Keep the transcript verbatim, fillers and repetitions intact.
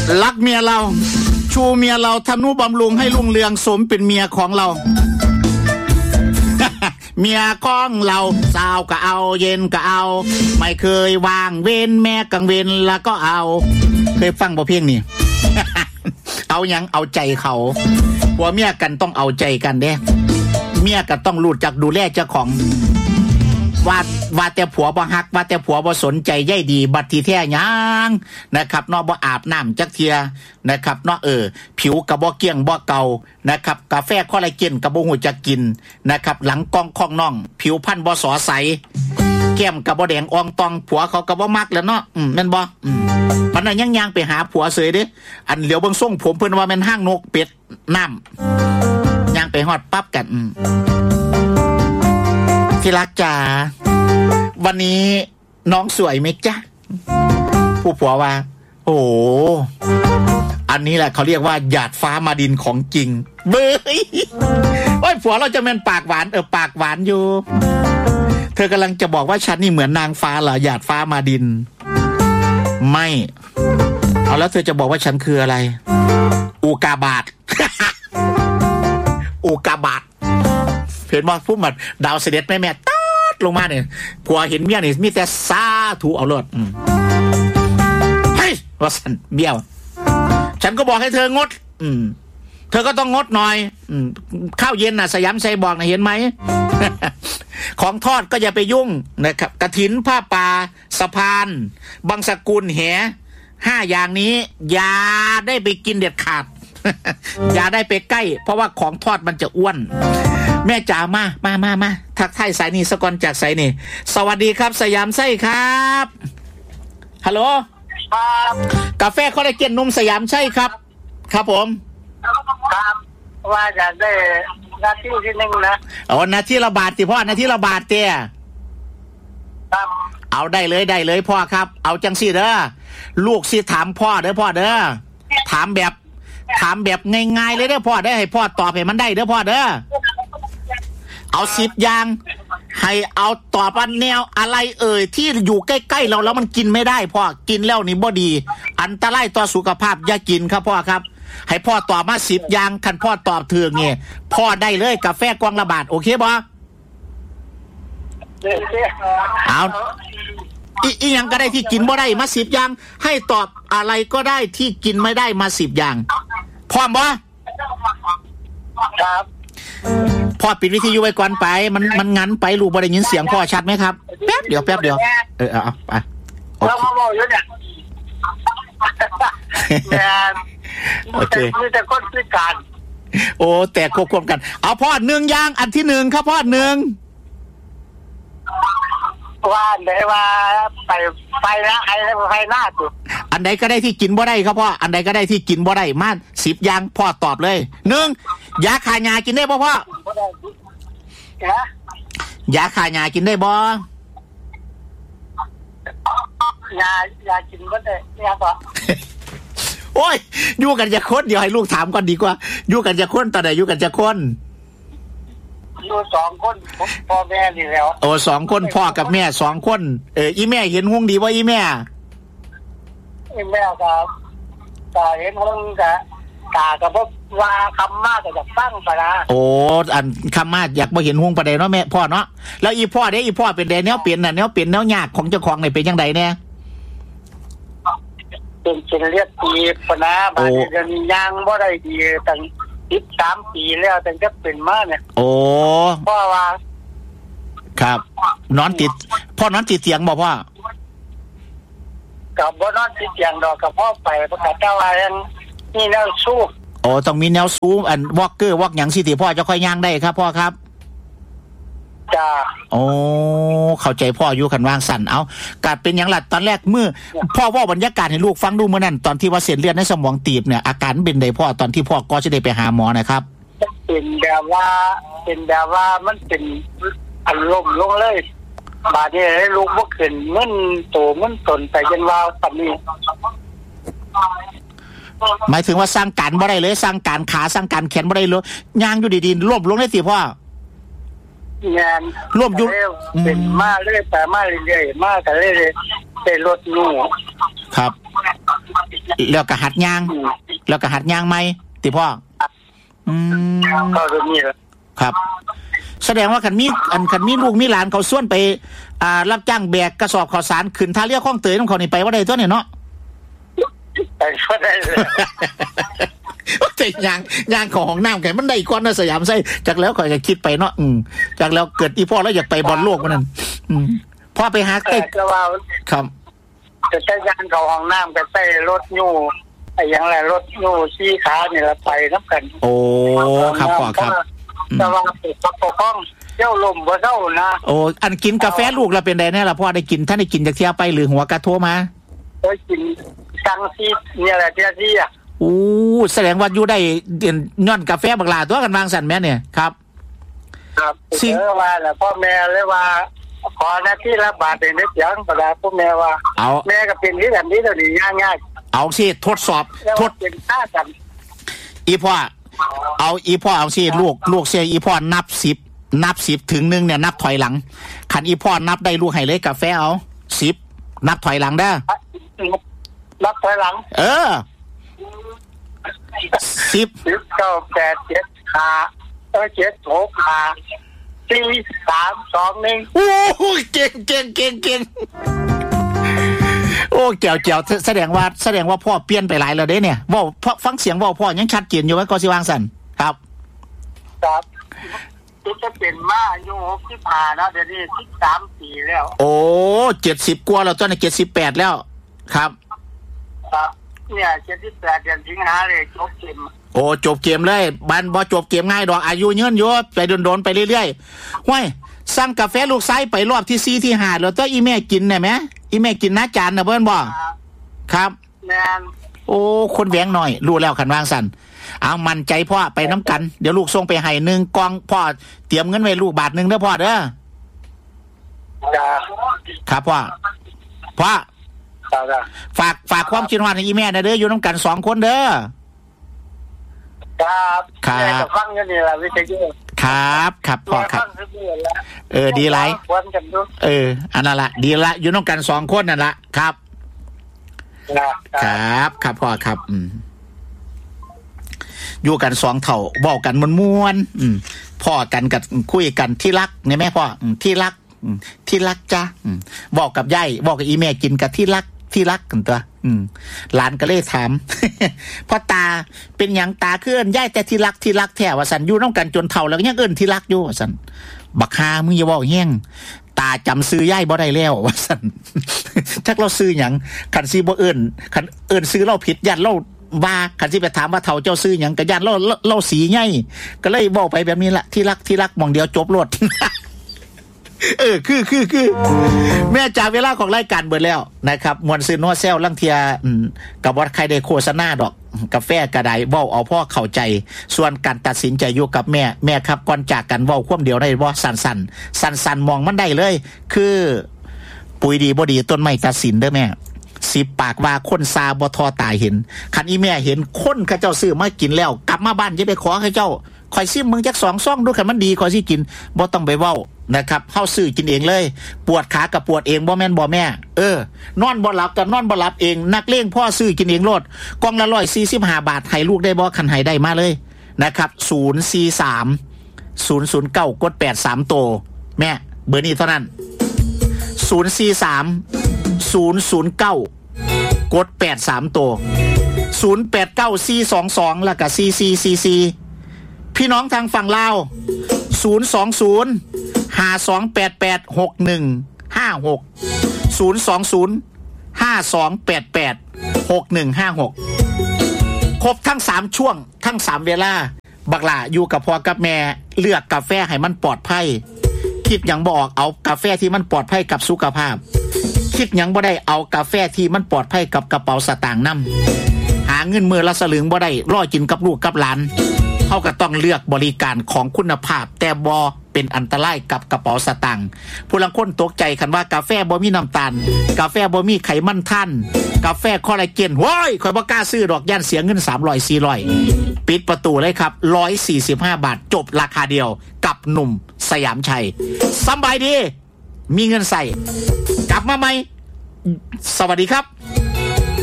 รักเมียเราชูเมียเราทำนุบำรุงให้รุ่งเรืองสมเป็นเมียของเรา เมียของเราสาวก็เอาเย็นก็เอาไม่เคยวางเว้นแม่กังเว้นแล้วก็เอาเคยฟังบ่เพลงนี้ เอายังเอาใจเขาผัวเมียกันต้องเอาใจกันเด้เมียก็ต้องรู้จักดูแลเจ้าของว่าว่าแต่ผัวบ่ฮักว่าแต่ผัวบ่สนใจใยดีบัดที่แท้ยังนะครับเนาะบ่อาบน้ำจักเทียนะครับเนาะเออผิวก็บ่เกี้ยงบ่เก่านะครับกาแฟคอลลาเจนก็บ่ฮู้จักกินนะครับหลังกองของน้องผิวพรรณบ่สอใสแก้มก็บ่แดงอ่องตองผัวเขาก็บ่มักแล้วเนาะอืมแม่นบ่อืมปานนั้นยังย่างไปหาผัวเสยเด้อันเหลียวเบิ่งทรงผมเพิ่นว่าแม่นห้างนกเป็ดน้ำย่างไปฮอดปั๊บกันอืมที่รักจ๋าวันนี้น้องสวยไหมจ๊ะผู้ผัวว่าโอ้อันนี้แหละเขาเรียกว่าหยาดฟ้ามาดินของจริงเบ้ยโอ้ยผัวเราจะเป็นปากหวานเออปากหวานอยู่เธอกำลังจะบอกว่าฉันนี่เหมือนนางฟ้าเหรอหยาดฟ้ามาดินไม่เอาแล้วเธอจะบอกว่าฉันคืออะไรอุกาบาต อุกาบาตเห็นว่าผู้หมัดดาวเสด็จแม่แม่ตัดลงมาเนี่ยผัวเห็นเมียนี่มีแต่ซาถูเอาเลิศเฮ้ยว่าสันเบี้ยวฉันก็บอกให้เธองดอืมเธอก็ต้องงดหน่อยอืมข้าวเย็นน่ะสยามไซบอกนะเห็นไหม ของทอดก็อย่าไปยุ่งนะครับกฐินผ้าป่าสะพานบางสกุลแหห้าอย่างนี้อย่าได้ไปกินเด็ดขาด อย่าได้ไปใกล้เพราะว่าของทอดมันจะอ้วนแม่จ๋ามามามามาทักทายสายนี่สกอนจากสายนี่สวัสดีครับสยามไส้ครับฮัลโหลครับกาแฟคอลลาเจนนมสยามใช่ครับครับผมครับว่าจะได้นาทีที่หนึ่งนะอ๋อนาทีละบาทสิพ่อนาทีละบาทเตี้ยครับเอาได้เลยได้เลยพ่อครับเอาจังสิเด้อลูกสิถามพ่อเด้อพ่อเด้อถามแบบถามแบบง่ายๆเลยเด้อพ่อได้ให้พ่อตอบให้มันได้เด้อพ่อเด้อเอาสิบอย่างให้เอาตอบอันแนวอะไรเอ่ยที่อยู่ใกล้ๆเราแล้วมันกินไม่ได้พ่อกินแล้วนี่บ่ดีอันตรายต่อสุขภาพอย่ากินครับพ่อครับให้พ่อตอบมาสิบอย่างคันพ่อตอบถูกเงี้ยพ่อได้เลยกาแฟกวางละบาทโอเคบ่เอาอีอีหยังก็ได้ที่กินบ่ได้มาสิบอย่างให้ตอบอะไรก็ได้ที่กินไม่ได้มาสิบอย่างพร้อมบ่ครับพ่อปิดวิทยุไว้ก่อนไปมันมันงั้นไปลูกบ่ได้ยินเสียงพ่อชัดไหมครับแป๊บเดียวแป๊บเดียวเออเอาไปเรามาบอกอยู่เนี่ยแม่โอเคมีแต่คนพิการโอ้แต่ควบคุมกันเอาพ่อหนึ่งอย่างอันที่หนึ่งครับพ่อหนึ่งว่าไหนว่าไปไปนะไอ้ไปหน้าตุอันใดก็ได้ที่กินบ่ได้ครับพ่ออันใดก็ได้ที่กินบ่ได้มาสิบอย่างพ่อตอบเลยหนึ่งยาขายากินได้บ่พ่อยาขายากินได้บ่ยายากินบ่ได้ยาบ่โอ้ยอยู่กันจะคนเดี๋ยวให้ลูกถามก่อนดีกว่าอยู่กันจะคนตอนไหนอยู่กันจะคนอยู่สองคนพ่อแม่นี่แล้วโอ้สองคนพ่อกับแม่สองคนเอออีแม่เห็นหุ้งดีว่าอีแม่อีแม่ก็ก็เห็นหุ้งก็ตาก็บ่ว่าคำมากก็จะฟังไปนะโอ้อันคำมากอยากบ่เห็นหุ้งประเดี๋ยวเนาะแม่พ่อเนาะแล้วอีพ่อเด้อีพ่อเป็นแนวเปลี่ยนน่ะแนวเปลี่ยนแนวยากของเจ้าของนี่เป็นจังไดแน่เป็นเป็นเรียกปีปนะบาดนี้ยังยังบ่ได้ดีตั้งสิบสามปีแล้วตั้งแต่เป็นมาเนี่ยโอ้พ่อว่าครับนอนติดพ่อนอนติดเตียงบ่พ่อกับบ่นอนติดเตียงดอกกับพ่อไปประกาศเจ้าว่ายังมีแนวสู้โอ้ต้องมีแนวสู้อันวอล์กเกอร์วอล์กหยังสิที่พ่อจะค่อยย่างได้ครับพ่อครับจ้าโอ้เข้าใจพ่ออยู่คันวางสั่นเอากาดเป็นอย่างไรตอนแรกมือพ่อว่าบรรยากาศให้ลูกฟังดูเมื่อนั้นตอนที่ว่าเส้นเลือดในสมองตีบเนี่ยอาการเป็นไงพ่อตอนที่พ่อก็จะได้ไปหาหมอนะครับเป็นแบบว่าเป็นแบบว่ามันเป็นอารมณ์ลงเลยบาดนี้ให้ลูกบ่ขึ้นมึนโตมึนตนไปจนว่าปานนี้หมายถึงว่าสร้างการบ่ได้เลยสร้างการขาสร้างการแขนบ่ได้เลยย่างอยู่ดีๆล้มลงได้สิพ่องานร่วมยุเป็นมาเรื่อยแต่มาเรื่อยๆมาแต่เรื่อยๆเป็นรถนู่ครับแล้วก็หัดย่างแล้วก็หัดย่างไหมติพ่ออืมก็คือนี่แหละครับแสดงว่าคันมีอันคันมีลูกมีหลานเขาส่วนไปอ่ารับจ้างแบกกระสอบข้าวสารขึ้นท่าเรือคลองเตยน้องเขานี่ไปว่าได้ตัวเนี่ยเนาะไปว่าได้เลยแต่ยางยางของห้องน้ำแกมันได้ก้อนนะสยามไส้จากแล้วข่อยก็คิดไปเนาะอืมจากแล้วเกิดอีพ่อแล้วอยากไปบอลโลกมันนั่นอืมพ่อไปหาใกล้ครับจะใช้ยางของห้องน้ำกับใช้รถยูไอ้ยังไรรถยูชี้ขาเนี่ยเราไปน้ำกันโอ้ครับพ่อครับแต่ว่าปกปกป้องเจ้าลมบ่เจ้านะโอ้อันกินกาแฟลูกเราเป็นไดแน่ล่ะพ่อได้กินท่านได้กินจากเที่ยวไปหรือหัวกระโทมาได้กินซังซีเนี่ยแหละเที่ยที่อ่ะอู้แสดงว่าอยู่ได้ย้อนกาแฟบักลาตัวกันวางสันแม่เนี่ยครับครับสิ่งว่าแหละพ่อแม่เลยว่าขอหน้าที่รับบาตรเป็นเสียงประดาพ่อแม่ว่าเอาแม่ก็เป็นที่แบบนี้ตัวนี้ง่ายๆเอาสิทดสอบทดเป็นท่ากันอีพ่อเอาอีพ่อเอาสิลูกลูกเสียอีพ่อนับสิบนับสิบถึงหนึ่งเนี่ยนับถอยหลังขันอีพ่อนับได้ลูกให้เลยกาแฟเอาสิบนับถอยหลังได้นับถอยหลังเออสิบสิบเก้าแปดเจ็ดห้าเออเจ็ดหกห้าสี่สามสองหนึ่งโอ้เก่งเก่งเก่งเก่งโอ้เกี่ยวเกี่ยวแสดงว่าแสดงว่าพ่อเปลี่ยนไปหลายแล้วเด้เนี่ยว่าพ่อฟังเสียงว่าพ่อยังชัดเจนอยู่ไหมก็สิวางสันครับครับจะเป็นมาอยู่หกสิบห้านะเดี๋ยวนี้สิบสามปีแล้วโอ้เจ็ดสิบกว่าแล้วตอนนี้เจ็ดสิบแปดแล้วครับครับเนี่ยเจ็ดสิบแปดเดือนสิงหาเลยจบเกมโอ้จบเกมเลยบันบอจบเกมง่ายดอกอายุยืนอยู่ไปโดนๆไปเรื่อยๆห้วยสั่งกาแฟลูกไซไปรอบที่สี่ที่ห้าแล้วตัวอีแม่กินได้ไหมอีแม่กินน้าจานนะเบิ้ลบ่ครับแม่นโอ้คนแหวงหน่อยรู้แล้วขันวางสันเอามันใจพ่อไปน้ำกันเดี๋ยวลูกส่งไปให้หนึ่งกองพ่อเตรียมเงินไว้ลูกบาทหนึ่งเด้อพ่อเด้อครับพ่อพ่อฝากฝากความคิดว่าให้อีแม่นะเด้ออยู่น้ำกันสองคนเด้อครับครับฟังกันนี่แหละวิทยุครับครับพ่อครับเออดีไรเอออันนั้นละดีละอยู่น้ำกันสองคนนั่นละครับครับครับพ่อครับอืมอยู่กันสองเถ่าบอกกันม้วนๆอืมพ่อกันกับคุยกันที่รักเนี่ยแม่พ่อที่รักที่รักจ้ะบอกกับยายบอกกับอีแม่กินกับที่รักที่รักกันตัวอืมหลานก็เลยถามพ่อตาเป็นอย่างตาเคลื่อนยายแต่ที่รักที่รักแท้ว่าสันอยู่น้องกันจนเถ่าแล้วยังเอิ้นที่รักอยู่ว่าสันบักฮามึงอย่าบอกแห้งตาจำซื้อย่ายบ่ได้แล้วว่าสันชักเราซื้ออย่างขันซีบ่เอิ้นขันเอิ้นซื้อเราผิดยันเราว่าขันซีไปถามว่าเถ่าเจ้าซื้ออย่างกระยันเราเราสีไงก็เลยบอกไปแบบนี้ละที่รักที่รักมองเดียวจบรถเออคือคือคือแม่จากเวลาของรายการเบิดแล้วนะครับมวนซื้อนัวแซวลังเทียกับวัดใครได้โฆษณาดอกกาแฟกระไดเว้าเอาพ่อเข้าใจส่วนการตัดสินใจอยู่กับแม่แม่ครับก่อนจากกันเว้าความเดียวได้บ่สั่นสั่นสั่นสั่นมองมันได้เลยคือปุ๋ยดีบ่ดีต้นไม้ตัดสินเด้อแม่สิบปากว่าคนซาบ่ทอตายเห็นคันอีแม่เห็นคนเขาเจ้าซื้อมากินแล้วกลับมาบ้านจะไปขอเขาเจ้าคอยซิมมึงจักสองซ่องดูคันมันดีคอยสิกินบ่ต้องไปเว้านะครับเฮาซื้อกินเองเลยปวดขากับปวดเองบ่แม่นบ่แม่เออนอนบ่หลับกับนอนบ่หลับเองนักเลงพ่อซื้อกินเองโลดกล่องละหนึ่งร้อยสี่สิบห้าบาทให้ลูกได้บ่คันให้ได้มาเลยนะครับศูนย์ สี่ สาม ศูนย์ ศูนย์ เก้ากดแปดสามโตแม่เบอร์นี้เท่านั้นศูนย์ สี่ สาม ศูนย์ ศูนย์ เก้ากดแปดสามโตศูนย์ แปด เก้า สี่ สอง สองแล้วก็สี่ สี่ สี่ สี่พี่น้องทางฝั่งลาวศูนย์ สอง ศูนย์ ห้า สอง แปด แปด หก หนึ่ง ห้า หก ศูนย์ สอง ศูนย์ ห้า สอง แปด แปด หก หนึ่ง ห้า หกครบทั้งสามช่วงทั้งสามเวลาบักหล่าอยู่กับพ่อกับแม่เลือกกาแฟให้มันปลอดภัยคิดหยังบ่ออกเอากาแฟที่มันปลอดภัยกับสุขภาพคิดหยังบ่ได้เอากาแฟที่มันปลอดภัยกับกระเป๋าสตางค์นำหาเงินมือละสลึงบ่ได้รอกินกับลูกกับหลานเขาก็ต้องเลือกบริการของคุณภาพแต่บอเป็นอันตรายกับกระเป๋าสตางค์ผู้ลังคนตกใจคันว่ากาแฟบ่มีน้ำตาลกาแฟบ่มีไขมันท่านกาแฟคอลลาเจนโว้ยข่อยบ่กล้าซื้อดอกย่านเสียเงินสามร้อย สี่ร้อยปิดประตูเลยครับหนึ่งร้อยสี่สิบห้าบาทจบราคาเดียวกับหนุ่มสยามชัยสบายดีมีเงินใส่กลับมาใหม่สวัสดีครับ